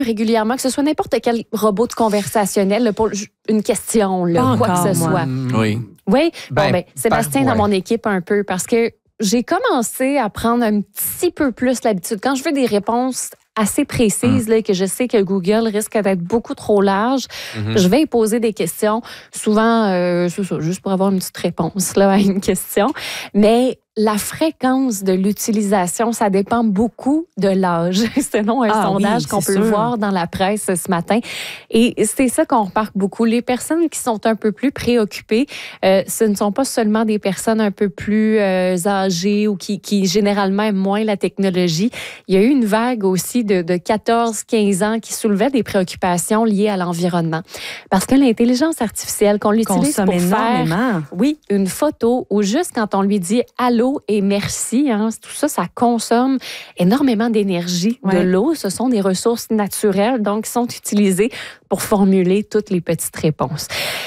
régulièrement, que ce soit n'importe quel robot de conversationnel là, pour une question, là, quoi que ce soit. Oui. Oui, Sébastien dans mon équipe un peu, parce que j'ai commencé à prendre un petit peu plus l'habitude. Quand je veux des réponses assez précises, là, que je sais que Google risque d'être beaucoup trop large, je vais y poser des questions, souvent, c'est ça, juste pour avoir une petite réponse là, à une question. Mais la fréquence de l'utilisation, ça dépend beaucoup de l'âge, selon un sondage qu'on peut voir dans la presse ce matin. Et c'est ça qu'on remarque beaucoup. Les personnes qui sont un peu plus préoccupées, ce ne sont pas seulement des personnes un peu plus âgées ou qui généralement aiment moins la technologie. Il y a eu une vague aussi de 14-15 ans qui soulevait des préoccupations liées à l'environnement. Parce que l'intelligence artificielle, qu'on l'utilise pour faire une photo ou juste quand on lui dit « Allô », et merci, hein, tout ça, ça consomme énormément d'énergie. De l'eau, ce sont des ressources naturelles, donc qui sont utilisées pour formuler toutes les petites réponses.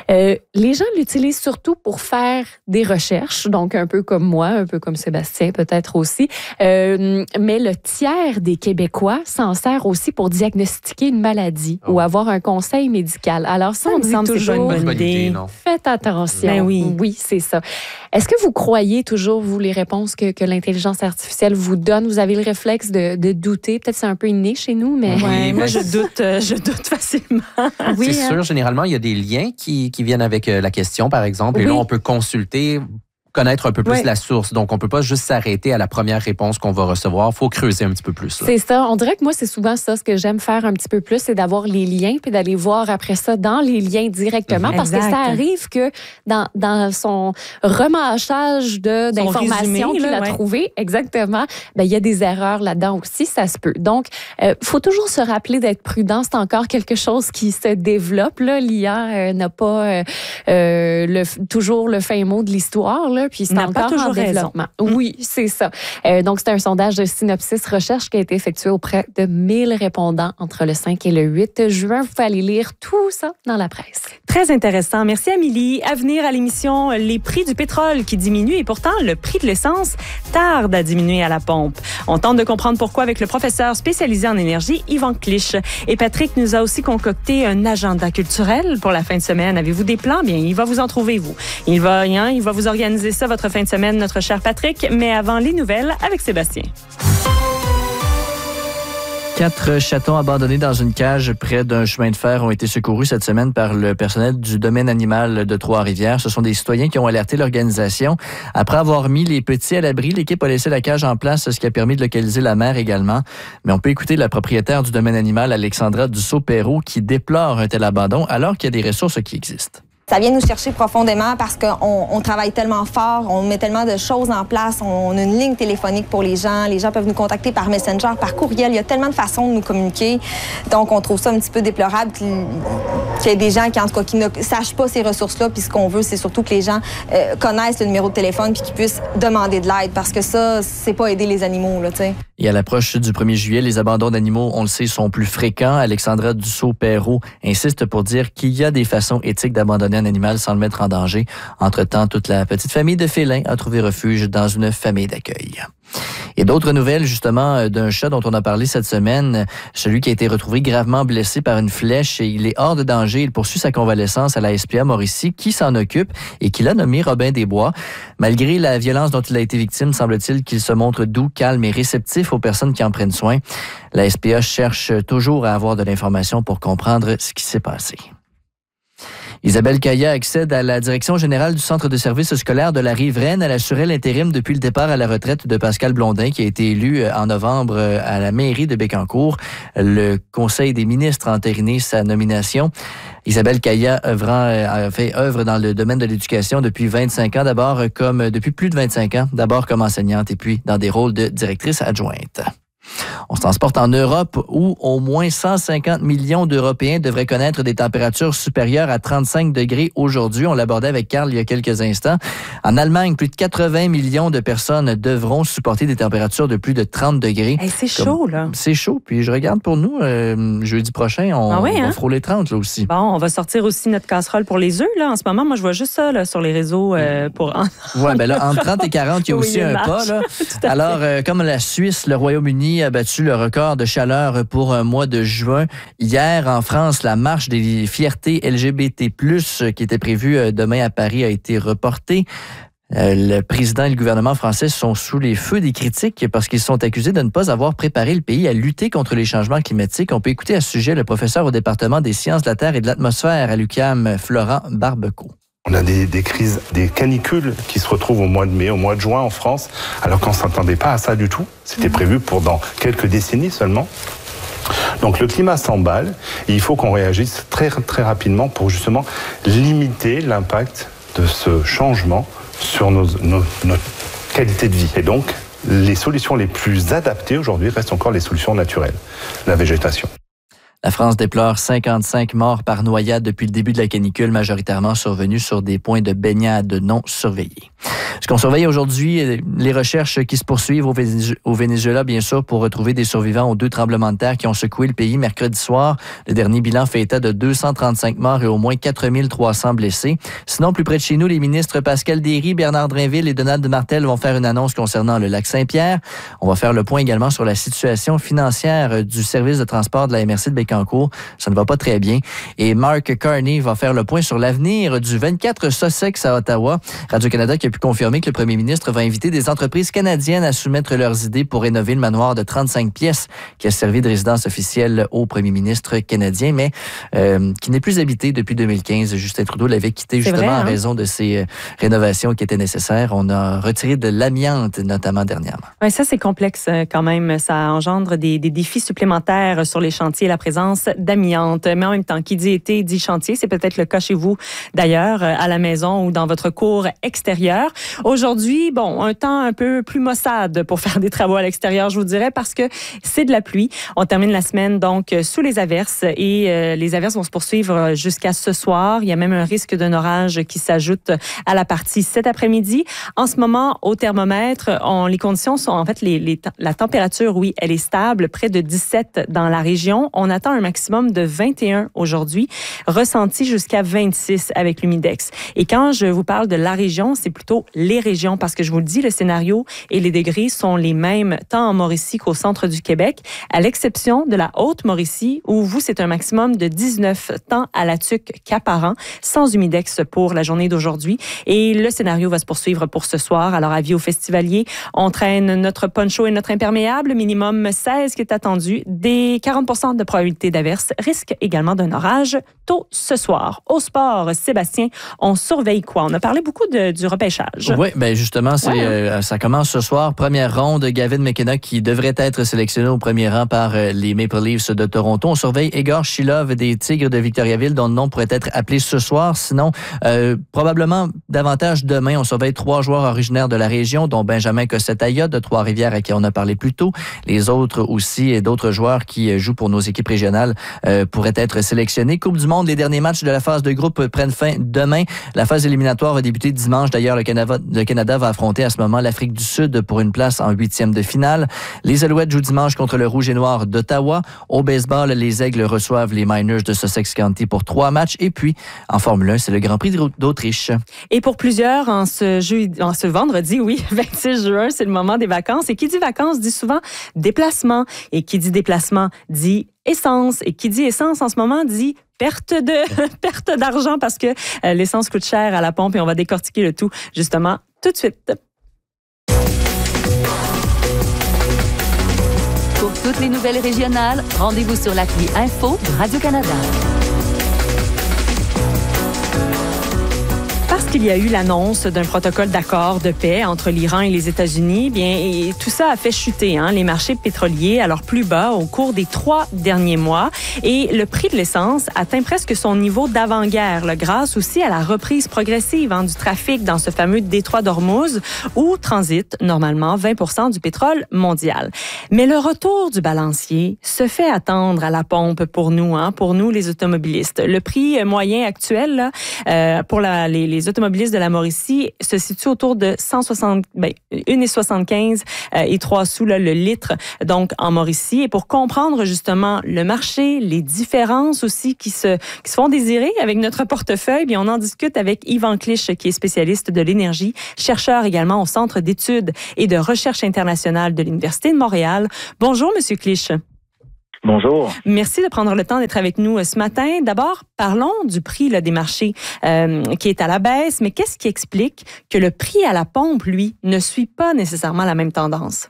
Les gens l'utilisent surtout pour faire des recherches, donc un peu comme moi, un peu comme Sébastien peut-être aussi, mais le tiers des Québécois s'en sert aussi pour diagnostiquer une maladie ou avoir un conseil médical. Alors ça, on dit toujours, c'est pas une bonne idée, faites attention. Ben oui. Oui, c'est ça. Est-ce que vous croyez toujours, vous, les réponses que l'intelligence artificielle vous donne? Vous avez le réflexe de douter? Peut-être c'est un peu inné chez nous, mais... Oui, moi, je doute facilement. C'est sûr, généralement, il y a des liens qui viennent avec la question, par exemple. Et là, on peut consulter, connaître un peu plus la source. Donc, on peut pas juste s'arrêter à la première réponse qu'on va recevoir. Il faut creuser un petit peu plus. C'est ça. On dirait que moi, c'est souvent ça. Ce que j'aime faire un petit peu plus, c'est d'avoir les liens puis d'aller voir après ça dans les liens directement. Parce que ça arrive que dans son remâchage d'informations qu'il a trouvé, exactement, il y a des erreurs là-dedans aussi. Ça se peut. Donc, faut toujours se rappeler d'être prudent. C'est encore quelque chose qui se développe. L'IA n'a pas toujours le fin mot de l'histoire. Puis c'est encore en développement. Oui, c'est ça. Donc, c'est un sondage de Synopsis Recherche qui a été effectué auprès de 1000 répondants entre le 5 et le 8 juin. Vous pouvez aller lire tout ça dans la presse. Très intéressant. Merci, Amélie. À venir à l'émission, les prix du pétrole qui diminuent et pourtant, le prix de l'essence tarde à diminuer à la pompe. On tente de comprendre pourquoi avec le professeur spécialisé en énergie, Yvan Clich. Et Patrick nous a aussi concocté un agenda culturel pour la fin de semaine. Avez-vous des plans? Bien, il va vous en trouver, vous. Il va vous organiser ça votre fin de semaine, notre cher Patrick. Mais avant les nouvelles avec Sébastien. 4 chatons abandonnés dans une cage près d'un chemin de fer ont été secourus cette semaine par le personnel du domaine animal de Trois-Rivières. Ce sont des citoyens qui ont alerté l'organisation. Après avoir mis les petits à l'abri, l'équipe a laissé la cage en place, ce qui a permis de localiser la mère également. Mais on peut écouter la propriétaire du domaine animal, Alexandra Dussault-Perrault, qui déplore un tel abandon alors qu'il y a des ressources qui existent. Ça vient nous chercher profondément parce qu'on travaille tellement fort, on met tellement de choses en place, on a une ligne téléphonique pour les gens peuvent nous contacter par Messenger, par courriel, il y a tellement de façons de nous communiquer. Donc, on trouve ça un petit peu déplorable qu'il y ait des gens qui, en tout cas, qui ne sachent pas ces ressources-là, puis ce qu'on veut, c'est surtout que les gens connaissent le numéro de téléphone puis qu'ils puissent demander de l'aide parce que ça, c'est pas aider les animaux, là, tu sais. Et à l'approche du 1er juillet, les abandons d'animaux, on le sait, sont plus fréquents. Alexandra Dussault-Perrault insiste pour dire qu'il y a des façons éthiques d'abandonner un animal sans le mettre en danger. Entre-temps, toute la petite famille de félins a trouvé refuge dans une famille d'accueil. Et d'autres nouvelles, justement, d'un chat dont on a parlé cette semaine, celui qui a été retrouvé gravement blessé par une flèche. Et il est hors de danger. Il poursuit sa convalescence à la SPA Mauricie, qui s'en occupe et qui l'a nommé Robin Desbois. Malgré la violence dont il a été victime, semble-t-il qu'il se montre doux, calme et réceptif aux personnes qui en prennent soin. La SPA cherche toujours à avoir de l'information pour comprendre ce qui s'est passé. Isabelle Caillat accède à la direction générale du Centre de services scolaires de la Riveraine. Elle assurait l'intérim depuis le départ à la retraite de Pascal Blondin, qui a été élu en novembre à la mairie de Bécancour. Le Conseil des ministres a entériné sa nomination. Isabelle Caillat a fait œuvre dans le domaine de l'éducation depuis 25 ans, depuis plus de 25 ans, d'abord comme enseignante et puis dans des rôles de directrice adjointe. On se transporte en Europe où au moins 150 millions d'Européens devraient connaître des températures supérieures à 35 degrés aujourd'hui. On l'abordait avec Carl il y a quelques instants. En Allemagne, plus de 80 millions de personnes devront supporter des températures de plus de 30 degrés. Hey, c'est chaud, là. C'est chaud. Puis je regarde pour nous, jeudi prochain, on va frôler 30 là aussi. Bon, on va sortir aussi notre casserole pour les œufs. Là. En ce moment, moi, je vois juste ça là, sur les réseaux pour... Oui, bien là, entre 30 et 40, il y a aussi un pas. Là. Alors, comme la Suisse, le Royaume-Uni États-Unis a battu le record de chaleur pour un mois de juin. Hier, en France, la marche des fiertés LGBT+, qui était prévue demain à Paris, a été reportée. Le président et le gouvernement français sont sous les feux des critiques parce qu'ils sont accusés de ne pas avoir préparé le pays à lutter contre les changements climatiques. On peut écouter à ce sujet le professeur au département des sciences de la Terre et de l'atmosphère à l'UQAM, Florent Barbeco. On a des crises, des canicules qui se retrouvent au mois de mai, au mois de juin en France, alors qu'on ne s'attendait pas à ça du tout. C'était prévu pour dans quelques décennies seulement. Donc le climat s'emballe et il faut qu'on réagisse très, très rapidement pour justement limiter l'impact de ce changement sur notre qualité de vie. Et donc, les solutions les plus adaptées aujourd'hui restent encore les solutions naturelles, la végétation. La France déplore 55 morts par noyade depuis le début de la canicule, majoritairement survenus sur des points de baignade non surveillés. Ce qu'on surveille aujourd'hui, les recherches qui se poursuivent au Venezuela, bien sûr, pour retrouver des survivants aux 2 tremblements de terre qui ont secoué le pays mercredi soir. Le dernier bilan fait état de 235 morts et au moins 4300 blessés. Sinon, plus près de chez nous, les ministres Pascal Derry, Bernard Drinville et Donald Martel vont faire une annonce concernant le lac Saint-Pierre. On va faire le point également sur la situation financière du service de transport de la MRC de Bécancour. Ça ne va pas très bien. Et Mark Carney va faire le point sur l'avenir du 24 Sussex à Ottawa. Radio-Canada qui a pu confirmer que le premier ministre va inviter des entreprises canadiennes à soumettre leurs idées pour rénover le manoir de 35 pièces qui a servi de résidence officielle au premier ministre canadien, mais qui n'est plus habité depuis 2015. Justin Trudeau l'avait quitté justement en raison de ces rénovations qui étaient nécessaires. On a retiré de l'amiante, notamment dernièrement. Oui, ça, c'est complexe quand même. Ça engendre des défis supplémentaires sur les chantiers, la présence d'amiante. Mais en même temps, qui dit été, dit chantier. C'est peut-être le cas chez vous, d'ailleurs, à la maison ou dans votre cour extérieure. Aujourd'hui, bon, un temps un peu plus maussade pour faire des travaux à l'extérieur, je vous dirais, parce que c'est de la pluie. On termine la semaine, donc, sous les averses et les averses vont se poursuivre jusqu'à ce soir. Il y a même un risque d'un orage qui s'ajoute à la partie cet après-midi. En ce moment, au thermomètre, les conditions sont, en fait, la température, oui, elle est stable, près de 17 dans la région. On attend un maximum de 21 aujourd'hui, ressenti jusqu'à 26 avec l'humidex. Et quand je vous parle de la région, c'est plutôt les régions, parce que je vous le dis, le scénario et les degrés sont les mêmes tant en Mauricie qu'au centre du Québec, à l'exception de la Haute-Mauricie, où vous, c'est un maximum de 19 tant à la Tuque qu'à Parent, sans humidex pour la journée d'aujourd'hui. Et le scénario va se poursuivre pour ce soir. Alors, avis aux festivaliers, on traîne notre poncho et notre imperméable, minimum 16 qui est attendu, des 40% de probabilité d'averse, risque également d'un orage tôt ce soir. Au sport, Sébastien, on surveille quoi? On a parlé beaucoup du repêchage. Oui, bien justement, ça commence ce soir. Première ronde, Gavin McKenna qui devrait être sélectionné au premier rang par les Maple Leafs de Toronto. On surveille Egor Shilov des Tigres de Victoriaville, dont le nom pourrait être appelé ce soir. Sinon, probablement davantage demain. On surveille 3 joueurs originaires de la région, dont Benjamin Cossette-Ayotte de Trois-Rivières, à qui on a parlé plus tôt. Les autres aussi, et d'autres joueurs qui jouent pour nos équipes régionales pourraient être sélectionnés. Coupe du monde, les derniers matchs de la phase de groupe prennent fin demain. La phase éliminatoire va débuter dimanche. D'ailleurs, le Canada va affronter à ce moment l'Afrique du Sud pour une place en 8e de finale. Les Alouettes jouent dimanche contre le Rouge et Noir d'Ottawa. Au baseball, les Aigles reçoivent les Miners de Sussex County pour 3 matchs. Et puis, en Formule 1, c'est le Grand Prix d'Autriche. Et pour plusieurs, en ce vendredi, oui, 26 juin, c'est le moment des vacances. Et qui dit vacances dit souvent déplacement. Et qui dit déplacement dit essence. Et qui dit essence en ce moment dit perte d'argent parce que l'essence coûte cher à la pompe et on va décortiquer le tout justement tout de suite. Pour toutes les nouvelles régionales, rendez-vous sur l'appli Info Radio-Canada. Parce qu'il y a eu l'annonce d'un protocole d'accord de paix entre l'Iran et les États-Unis, et tout ça a fait chuter les marchés pétroliers à leur plus bas au cours des 3 derniers mois. Et le prix de l'essence atteint presque son niveau d'avant-guerre, grâce aussi à la reprise progressive du trafic dans ce fameux détroit d'Ormuz, où transite normalement 20% du pétrole mondial. Mais le retour du balancier se fait attendre à la pompe pour nous les automobilistes. Le prix moyen actuel pour les automobilistes automobilistes de la Mauricie se situe autour de 1,75 et 3 sous le litre, donc en Mauricie. Et pour comprendre justement le marché, les différences aussi qui se font désirer avec notre portefeuille, bien, on en discute avec Yvan Clich, qui est spécialiste de l'énergie, chercheur également au Centre d'études et de recherche internationale de l'Université de Montréal. Bonjour, Monsieur Clich. Bonjour. Merci de prendre le temps d'être avec nous ce matin. D'abord, parlons du prix des marchés qui est à la baisse, mais qu'est-ce qui explique que le prix à la pompe, lui, ne suit pas nécessairement la même tendance?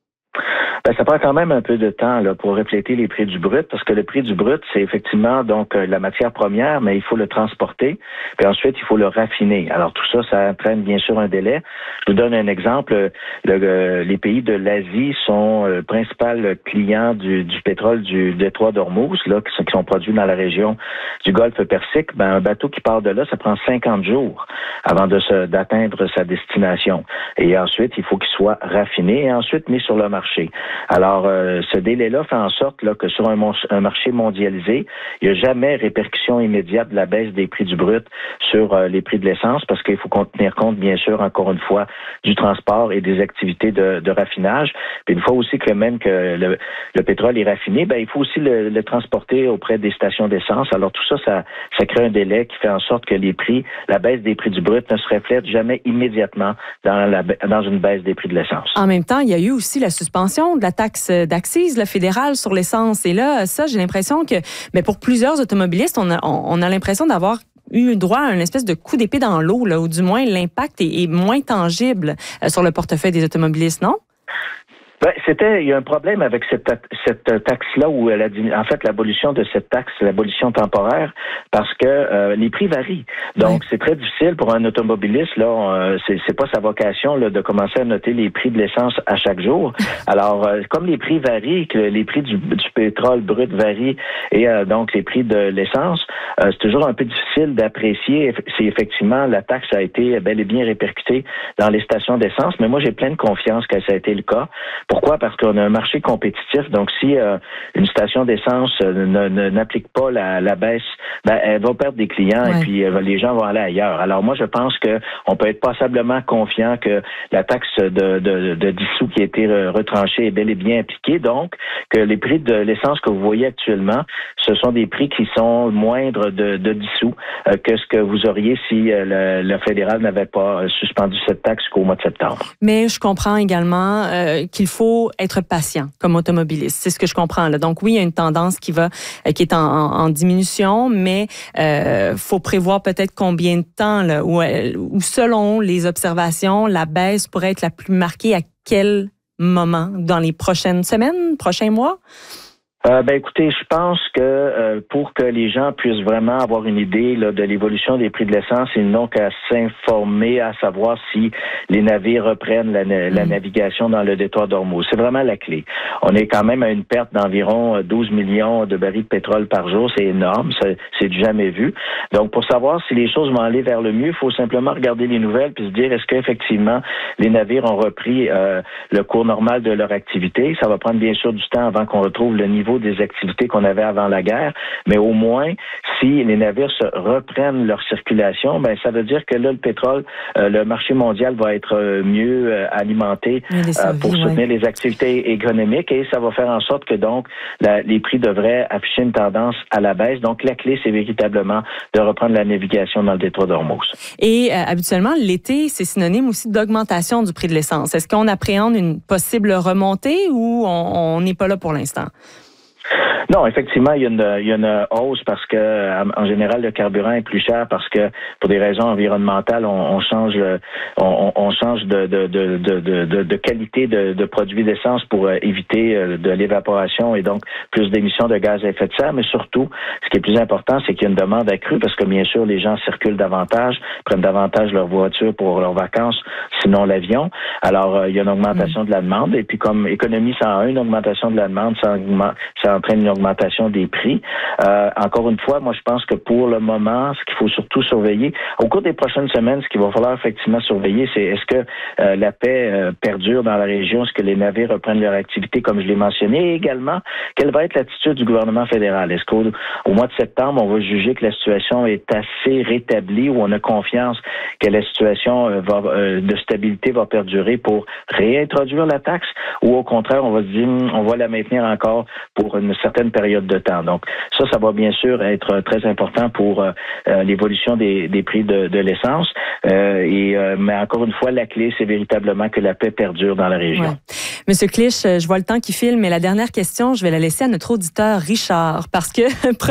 Ça prend quand même un peu de temps là, pour refléter les prix du brut, parce que le prix du brut, c'est effectivement donc la matière première, mais il faut le transporter, puis ensuite il faut le raffiner. Alors tout ça, ça entraîne bien sûr un délai. Je vous donne un exemple. Les pays de l'Asie sont principal client du pétrole du détroit d'Ormuz, là, qui sont produits dans la région du Golfe Persique. Un bateau qui part de là, ça prend 50 jours avant d'atteindre sa destination. Et ensuite, il faut qu'il soit raffiné et ensuite mis sur le marché. Alors, ce délai-là fait en sorte là, que sur un marché mondialisé, il n'y a jamais répercussion immédiate de la baisse des prix du brut sur les prix de l'essence, parce qu'il faut tenir compte, bien sûr, encore une fois, du transport et des activités de raffinage. Puis une fois aussi que même que le pétrole est raffiné, il faut aussi le transporter auprès des stations d'essence. Alors tout ça, ça crée un délai qui fait en sorte que la baisse des prix du brut ne se reflète jamais immédiatement dans une baisse des prix de l'essence. En même temps, il y a eu aussi la suspension de la taxe d'accise fédérale sur l'essence. Et là, ça, j'ai l'impression que, pour plusieurs automobilistes, on a l'impression d'avoir eu droit à une espèce de coup d'épée dans l'eau, là, ou du moins l'impact est moins tangible sur le portefeuille des automobilistes, non? Il y a un problème avec cette taxe-là, où en fait, l'abolition de cette taxe, l'abolition temporaire, parce que les prix varient. Donc, c'est très difficile pour un automobiliste, là, c'est pas sa vocation, là, de commencer à noter les prix de l'essence à chaque jour. Alors, comme les prix varient, que les prix du pétrole brut varient, et donc les prix de l'essence, c'est toujours un peu difficile d'apprécier si effectivement la taxe a été bel et bien répercutée dans les stations d'essence. Mais moi, j'ai pleine confiance que ça a été le cas. Pourquoi? Parce qu'on a un marché compétitif. Donc, si une station d'essence n'applique pas la baisse, elle va perdre des clients et puis les gens vont aller ailleurs. Alors, moi, je pense qu'on peut être passablement confiant que la taxe de 10 sous qui a été retranchée est bel et bien appliquée. Donc, que les prix de l'essence que vous voyez actuellement, ce sont des prix qui sont moindres de 10 sous que ce que vous auriez si le fédéral n'avait pas suspendu cette taxe qu'au mois de septembre. Mais je comprends également qu'il faut être patient comme automobiliste. C'est ce que je comprends là. Donc oui, il y a une tendance qui est en diminution, mais faut prévoir peut-être combien de temps là, où selon les observations, la baisse pourrait être la plus marquée à quel moment? Dans les prochaines semaines, prochains mois? Écoutez, je pense que pour que les gens puissent vraiment avoir une idée là, de l'évolution des prix de l'essence, ils n'ont qu'à s'informer, à savoir si les navires reprennent la navigation dans le détroit d'Ormuz. C'est vraiment la clé. On est quand même à une perte d'environ 12 millions de barils de pétrole par jour. C'est énorme. C'est du jamais vu. Donc, pour savoir si les choses vont aller vers le mieux, il faut simplement regarder les nouvelles puis se dire, est-ce qu'effectivement les navires ont repris le cours normal de leur activité? Ça va prendre bien sûr du temps avant qu'on retrouve le niveau des activités qu'on avait avant la guerre, mais au moins, si les navires reprennent leur circulation, ça veut dire que là, le pétrole, le marché mondial va être mieux alimenté pour soutenir les activités économiques, et ça va faire en sorte que donc les prix devraient afficher une tendance à la baisse. Donc, la clé, c'est véritablement de reprendre la navigation dans le détroit d'Ormuz. Et habituellement, l'été, c'est synonyme aussi d'augmentation du prix de l'essence. Est-ce qu'on appréhende une possible remontée ou on n'est pas là pour l'instant? Non, effectivement, il y a une hausse parce que en général le carburant est plus cher parce que pour des raisons environnementales, on change de qualité de produits d'essence pour éviter de l'évaporation et donc plus d'émissions de gaz à effet de serre. Mais surtout, ce qui est plus important, c'est qu'il y a une demande accrue parce que bien sûr les gens circulent davantage, prennent davantage leur voiture pour leurs vacances, sinon l'avion. Alors il y a une augmentation de la demande et puis comme économie 101, une augmentation de la demande, ça entraîne une augmentation des prix. Encore une fois, moi, je pense que pour le moment, ce qu'il faut surtout surveiller, au cours des prochaines semaines, ce qu'il va falloir effectivement surveiller, c'est est-ce que la paix perdure dans la région, est-ce que les navires reprennent leur activité, comme je l'ai mentionné, et également, quelle va être l'attitude du gouvernement fédéral? Est-ce qu'au mois de septembre, on va juger que la situation est assez rétablie, ou on a confiance que la situation de stabilité va perdurer pour réintroduire la taxe, ou au contraire, on va se dire, on va la maintenir encore pour une certaine période de temps. Donc, ça va bien sûr être très important pour l'évolution des prix de l'essence. Mais encore une fois, la clé, c'est véritablement que la paix perdure dans la région. Ouais. Monsieur Clich, je vois le temps qui file, mais la dernière question, je vais la laisser à notre auditeur Richard, parce que